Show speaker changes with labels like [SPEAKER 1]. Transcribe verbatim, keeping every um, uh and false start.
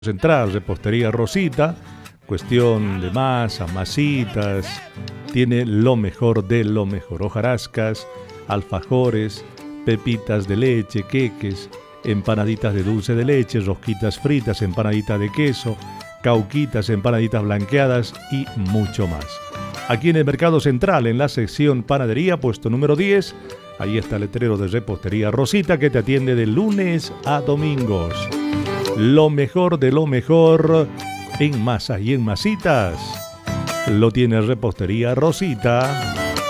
[SPEAKER 1] Central, Repostería Rosita, cuestión de masa, masitas, tiene lo mejor de lo mejor, hojarascas, alfajores, pepitas de leche, queques, empanaditas de dulce de leche, rosquitas fritas, empanaditas de queso, cauquitas, empanaditas blanqueadas y mucho más. Aquí en el Mercado Central, en la sección panadería, puesto número diez, ahí está el letrero de Repostería Rosita que te atiende de lunes a domingos. Lo mejor de lo mejor en masas y en masitas lo tiene Repostería Rosita.